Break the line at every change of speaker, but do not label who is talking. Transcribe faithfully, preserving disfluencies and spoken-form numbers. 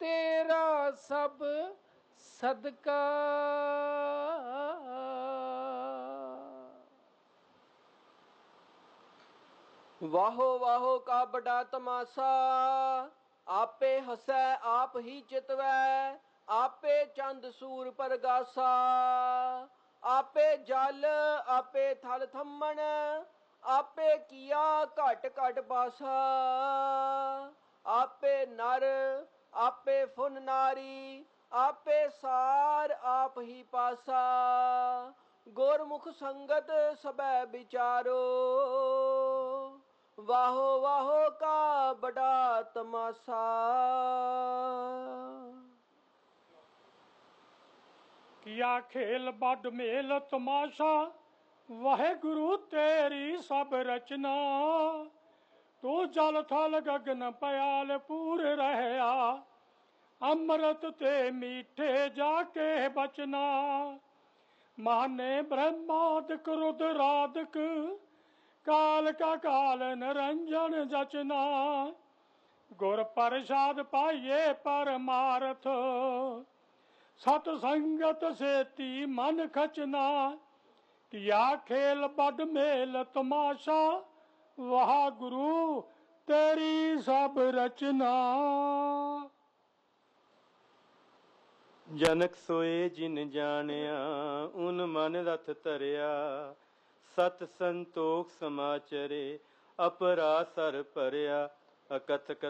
तेरा सब सदका। वाहो वाहो का बड़ा तमाशा, आपे हसै आप ही चितवै, आपे चंद सूर परगासा। आपे जल आपे थल थम्मन, आपे किया घट घट पासा। आपे नर आपे फुन नारी, आपे सार आप ही पासा। गुरमुख संगत सबै विचारो, वाहो वाहो का बड़ा तमाशा।
किया खेल बड मेल तमाशा, वाहेगुरु तेरी सब रचना। तू जल थल गगन पयाल पूर रहया, अमृत ते मीठे जाके बचना। माने ब्रह्मादिक रुद्रादिक, काल का काल निरंजन जचना। गुर प्रसाद पाइये परमारथ, सत संगत सेती मन खचना। किया खेल बड मेल तमाशा, वाह गुरु तेरी सब रचना।
जनक सोए जिन जानिया, उन मन रथ धरिया। सत संतोख समाचरे, अपरा सर भरिया। अकथ